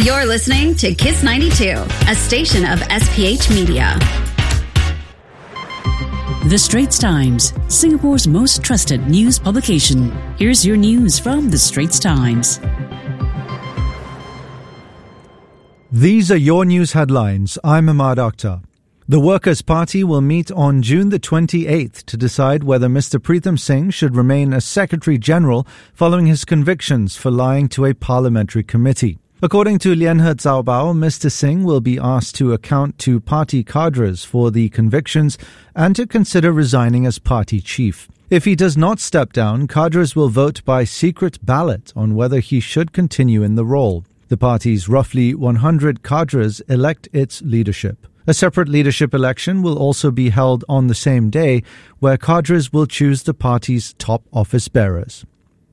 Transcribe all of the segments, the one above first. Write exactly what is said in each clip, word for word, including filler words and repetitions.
You're listening to Kiss ninety-two, a station of S P H Media. The Straits Times, Singapore's most trusted news publication. Here's your news from The Straits Times. These are your news headlines. I'm Ahmad Akhtar. The Workers' Party will meet on June the twenty-eighth to decide whether Mister Pritham Singh should remain as Secretary General following his convictions for lying to a parliamentary committee. According to Lianhe Zaobao, Mister Singh will be asked to account to party cadres for the convictions and to consider resigning as party chief. If he does not step down, cadres will vote by secret ballot on whether he should continue in the role. The party's roughly one hundred cadres elect its leadership. A separate leadership election will also be held on the same day, where cadres will choose the party's top office bearers.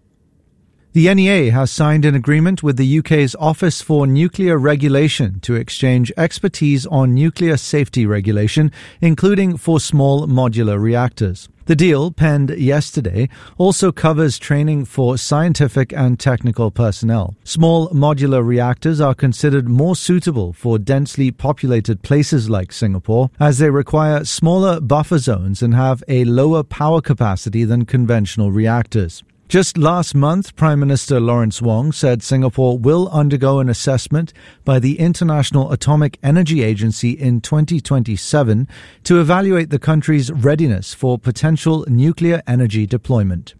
The N E A has signed an agreement with the U K's Office for Nuclear Regulation to exchange expertise on nuclear safety regulation, including for small modular reactors. The deal, penned yesterday, also covers training for scientific and technical personnel. Small modular reactors are considered more suitable for densely populated places like Singapore, as they require smaller buffer zones and have a lower power capacity than conventional reactors. Just last month, Prime Minister Lawrence Wong said Singapore will undergo an assessment by the International Atomic Energy Agency in twenty twenty-seven to evaluate the country's readiness for potential nuclear energy deployment.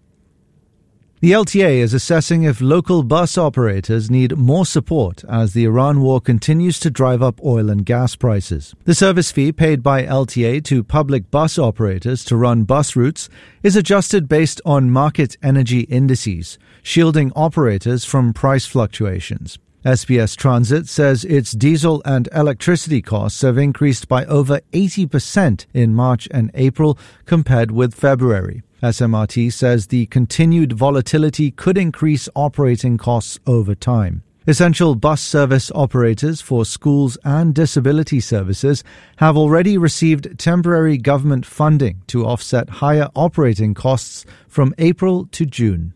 The L T A is assessing if local bus operators need more support as the Iran war continues to drive up oil and gas prices. The service fee paid by L T A to public bus operators to run bus routes is adjusted based on market energy indices, shielding operators from price fluctuations. S B S Transit says its diesel and electricity costs have increased by over eighty percent in March and April compared with February. S M R T says the continued volatility could increase operating costs over time. Essential bus service operators for schools and disability services have already received temporary government funding to offset higher operating costs from April to June.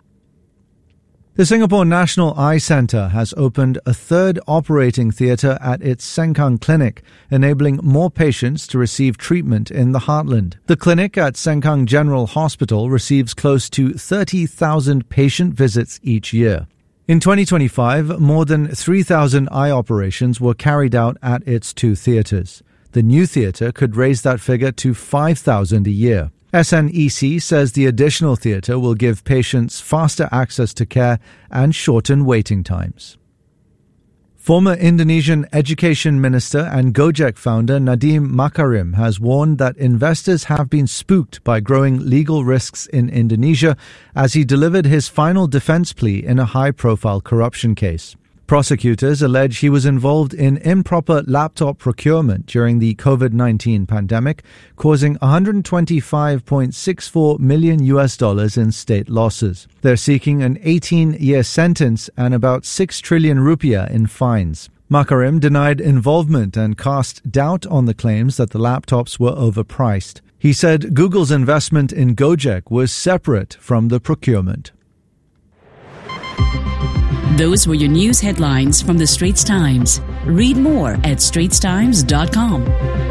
The Singapore National Eye Centre has opened a third operating theatre at its Sengkang Clinic, enabling more patients to receive treatment in the heartland. The clinic at Sengkang General Hospital receives close to thirty thousand patient visits each year. In twenty twenty-five, more than three thousand eye operations were carried out at its two theatres. The new theatre could raise that figure to five thousand a year. S N E C says the additional theatre will give patients faster access to care and shorten waiting times. Former Indonesian Education Minister and Gojek founder Nadiem Makarim has warned that investors have been spooked by growing legal risks in Indonesia as he delivered his final defense plea in a high-profile corruption case. Prosecutors allege he was involved in improper laptop procurement during the COVID nineteen pandemic, causing one hundred twenty-five point six four million U S dollars in state losses. They're seeking an eighteen-year sentence and about six trillion rupiah in fines. Makarim denied involvement and cast doubt on the claims that the laptops were overpriced. He said Google's investment in Gojek was separate from the procurement. Those were your news headlines from The Straits Times. Read more at straits times dot com.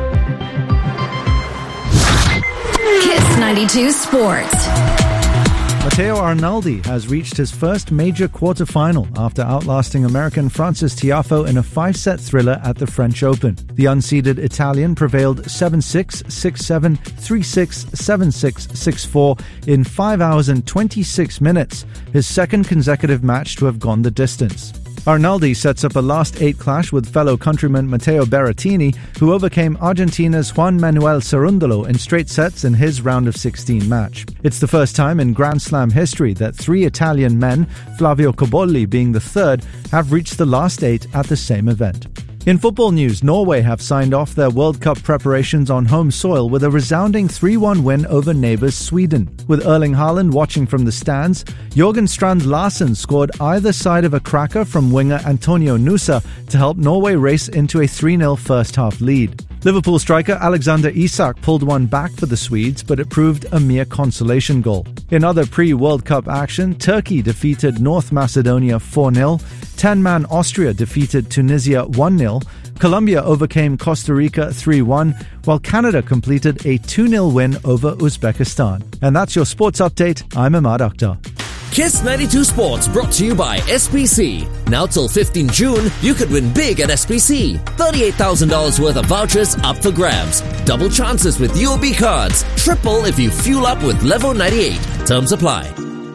Kiss ninety-two Sports. Matteo Arnaldi has reached his first major quarter-final after outlasting American Francis Tiafoe in a five-set thriller at the French Open. The unseeded Italian prevailed seven six, six seven, three six, seven six, six four in five hours and twenty-six minutes, his second consecutive match to have gone the distance. Arnaldi sets up a last eight clash with fellow countryman Matteo Berrettini, who overcame Argentina's Juan Manuel Cerundolo in straight sets in his round of sixteen match. It's the first time in Grand Slam history that three Italian men, Flavio Cobolli being the third, have reached the last eight at the same event. In football news, Norway have signed off their World Cup preparations on home soil with a resounding three one win over neighbours Sweden. With Erling Haaland watching from the stands, Jørgen Strand Larsen scored either side of a cracker from winger Antonio Nusa to help Norway race into a three nil first-half lead. Liverpool striker Alexander Isak pulled one back for the Swedes, but it proved a mere consolation goal. In other pre-World Cup action, Turkey defeated North Macedonia four nil, ten-man Austria defeated Tunisia one nil. Colombia overcame Costa Rica three one, while Canada completed a two nil win over Uzbekistan. And that's your sports update. I'm Ahmad Akhtar. Kiss ninety-two Sports brought to you by S P C. Now till fifteenth June, you could win big at S P C. thirty-eight thousand dollars worth of vouchers up for grabs. Double chances with U O B cards. Triple if you fuel up with Level ninety-eight. Terms apply.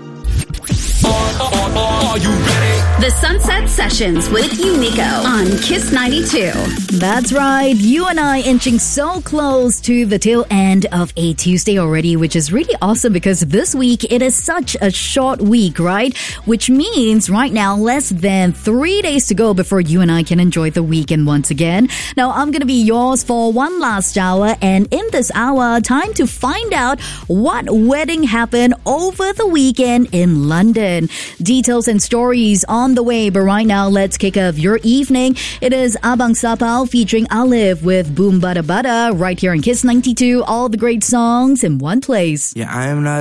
Are you ready? The Sunset Sessions with Unico on Kiss ninety-two. That's right. You and I inching so close to the tail end of a Tuesday already, which is really awesome because this week it is such a short week, right? Which means right now less than three days to go before you and I can enjoy the weekend once again. Now I'm going to be yours for one last hour, and in this hour, time to find out what wedding happened over the weekend in London. Details and stories on the way, but right now let's kick off your evening. It is Abang Sapau featuring Alif with Boom Bada Bada right here in Kiss ninety-two. All the great songs in one place. Yeah, I am not